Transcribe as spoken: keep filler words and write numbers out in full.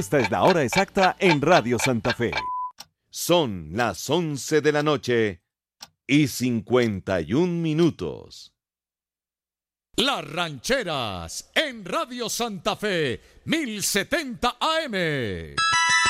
Esta es la hora exacta en Radio Santa Fe. Son las once de la noche y cincuenta y un minutos. Las Rancheras en Radio Santa Fe, mil setenta A M.